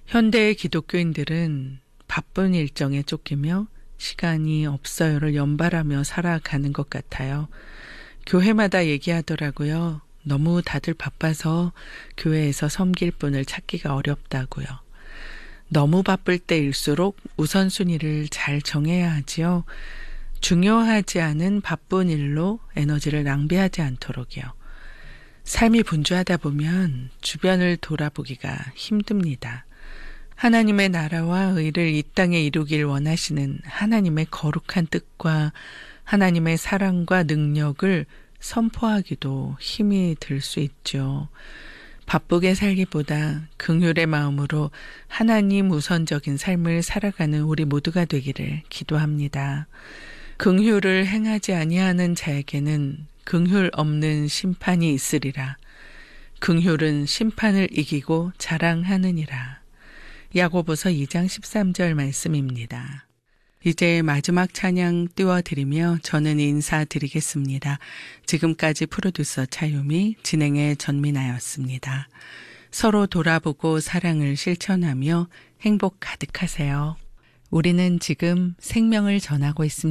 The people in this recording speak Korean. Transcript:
현대의 기독교인들은 바쁜 일정에 쫓기며 시간이 없어요를 연발하며 살아가는 것 같아요. 교회마다 얘기하더라고요. 너무 다들 바빠서 교회에서 섬길 분을 찾기가 어렵다고요. 너무 바쁠 때일수록 우선순위를 잘 정해야 하지요. 중요하지 않은 바쁜 일로 에너지를 낭비하지 않도록요. 삶이 분주하다 보면 주변을 돌아보기가 힘듭니다. 하나님의 나라와 의를 이 땅에 이루길 원하시는 하나님의 거룩한 뜻과 하나님의 사랑과 능력을 선포하기도 힘이 들 수 있죠. 바쁘게 살기보다 긍휼의 마음으로 하나님 우선적인 삶을 살아가는 우리 모두가 되기를 기도합니다. 긍휼을 행하지 아니하는 자에게는 긍휼 없는 심판이 있으리라. 긍휼은 심판을 이기고 자랑하느니라. 야고보서 2장 13절 말씀입니다. 이제 마지막 찬양 띄워드리며 저는 인사드리겠습니다. 지금까지 프로듀서 차유미, 진행의 전민아였습니다. 서로 돌아보고 사랑을 실천하며 행복 가득하세요. 우리는 지금 생명을 전하고 있습니다.